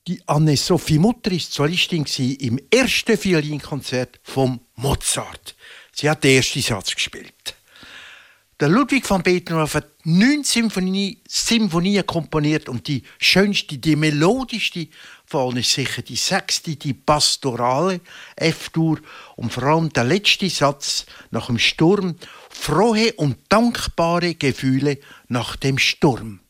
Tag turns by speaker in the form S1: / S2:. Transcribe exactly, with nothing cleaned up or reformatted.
S1: Die Anne-Sophie Mutter war Solistin im ersten Violinkonzert von Mozart. Sie hat den ersten Satz gespielt. Der Ludwig van Beethoven hat neun Symphonie, Symphonien komponiert und die schönste, die melodischste von allen ist sicher die sechste, die Pastorale, F-Dur und vor allem der letzte Satz nach dem Sturm, frohe und dankbare Gefühle nach dem Sturm.